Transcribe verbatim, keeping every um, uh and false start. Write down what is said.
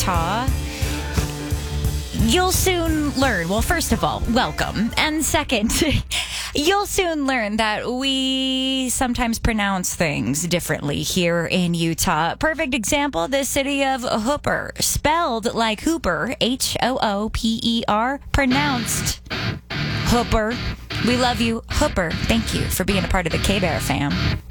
Utah. You'll soon learn. Well, first of all, welcome. And second, you'll soon learn that we sometimes pronounce things differently here in Utah. Perfect example, the city of Hooper, spelled like Hooper, H O O P E R, pronounced Hooper. We love you, Hooper. Thank you for being a part of the K-Bear fam.